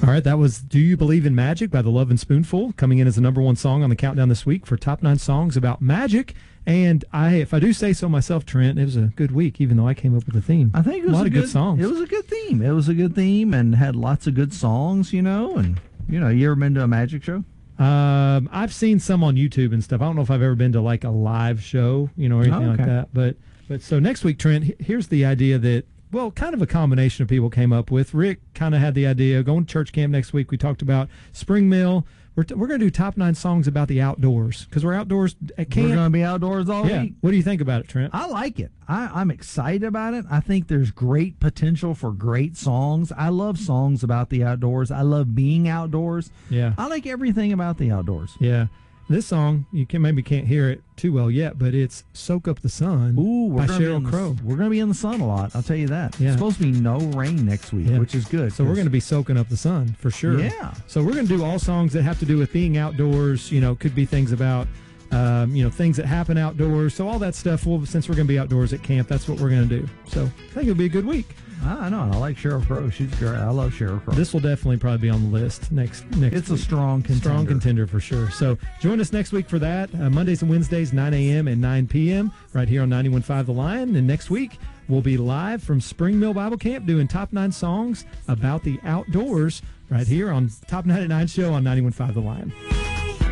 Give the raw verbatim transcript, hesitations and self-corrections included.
All right, that was Do You Believe in Magic by The Lovin' Spoonful, coming in as the number one song on the countdown this week for top nine songs about magic. And I, if I do say so myself, Trent, it was a good week, even though I came up with the theme. I think it was a lot a of good, good songs. It was a good theme. It was a good theme and had lots of good songs, you know. And, you know, you ever been to a magic show? Um, I've seen some on YouTube and stuff. I don't know if I've ever been to like a live show, you know, or anything Oh, okay. like that. But, but so next week, Trent, he- here's the idea that, well, kind of a combination of people came up with. Rick kind of had the idea. Going to church camp next week, we talked about Spring Mill. We're, t- we're going to do top nine songs about the outdoors because we're outdoors at camp. We're going to be outdoors all yeah. week. What do you think about it, Trent? I like it. I, I'm excited about it. I think there's great potential for great songs. I love songs about the outdoors. I love being outdoors. Yeah. I like everything about the outdoors. Yeah. This song, you can maybe can't hear it too well yet, but it's Soak Up the Sun Ooh, we're by gonna be Sheryl in the- Crow. We're going to be in the sun a lot. I'll tell you that. Yeah. It's supposed to be no rain next week, Yeah. which is good. So we're going to be soaking up the sun for sure. Yeah. So we're going to do all songs that have to do with being outdoors. You know, could be things about, um, you know, things that happen outdoors. So all that stuff. Well, since we're going to be outdoors at camp, that's what we're going to do. So I think it'll be a good week. I know. I like Sheryl Crow. She's great. I love Sheryl Crow. This will definitely probably be on the list next next. It's week. a strong contender. Strong contender for sure. So join us next week for that. Uh, Mondays and Wednesdays, nine a.m. and nine p.m. right here on ninety-one point five The Lion. And next week, we'll be live from Spring Mill Bible Camp doing top nine songs about the outdoors right here on Top nine at nine show on ninety-one point five The Lion.